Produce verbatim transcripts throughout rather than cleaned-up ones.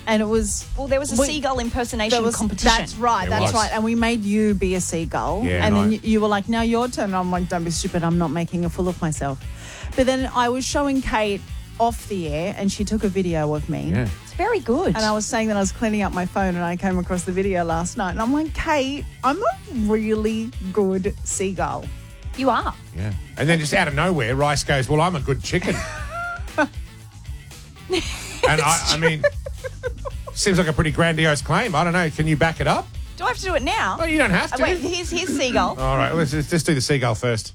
And it was... Well, there was a we, seagull impersonation was, competition. That's right, There that's was. right. And we made you be a seagull. Yeah, and then right. you, you were like, now your turn. And I'm like, don't be stupid. I'm not making a fool of myself. But then I was showing Kate off the air and she took a video of me. Yeah. It's very good. And I was saying that I was cleaning up my phone and I came across the video last night. And I'm like, Kate, I'm a really good seagull. You are. Yeah. And then just out of nowhere, Rice goes, well, I'm a good chicken. And I, I mean, seems like a pretty grandiose claim. I don't know. Can you back it up? Do I have to do it now? Well, you don't have Oh, to. wait, here's his seagull. All right, let's just, just do the seagull first.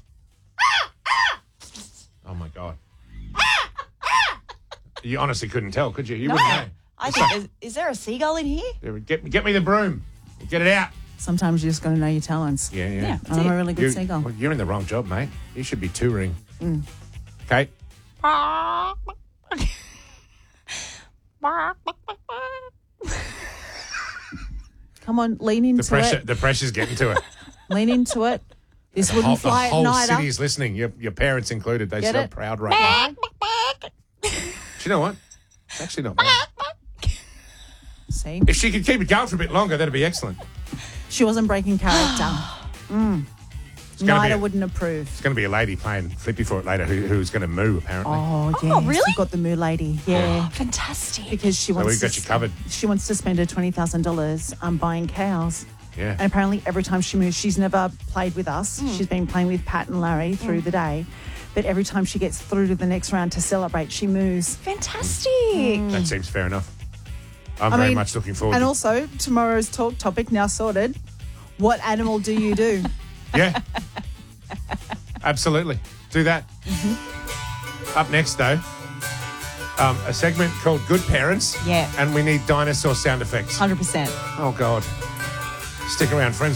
Oh, my God. You honestly couldn't tell, could you? You No. wouldn't know. I It's think, like- is, is there a seagull in here? Get, get me the broom. Get it out. Sometimes you just got to know your talents. Yeah, yeah. Yeah. And I'm a really good You- seagull. well, you're in the wrong job, mate. You should be touring. Kate? Come on, lean into The pressure, it. the pressure's getting to it. Lean into it. This The wouldn't whole, fly the whole at night. city is listening. Your, your parents included. They're Get so it? proud right now. Do you know what? It's actually not bad. See? If she could keep it going for a bit longer, that'd be excellent. She wasn't breaking character. mm. gonna be Nida a- wouldn't approve. It's going to be a lady playing Flippy for it later who, who's going to moo, apparently. Oh, yes. Oh, really? We've got the moo lady. Yeah. Fantastic. Because she So wants we've got to, you covered. She wants to spend her twenty thousand dollars um, buying cows. Yeah. And apparently every time she moves, she's never played with us. She's been playing with Pat and Larry through the day. But every time she gets through to the next round to celebrate, she moves. Fantastic. That seems fair enough. I'm I very mean, much looking forward And to also, tomorrow's talk topic now sorted. What animal do you do? Yeah. Absolutely. Do that. Up next, though, um, a segment called Good Parents. Yeah. And we need dinosaur sound effects. one hundred percent. Oh, God. Stick around, friends.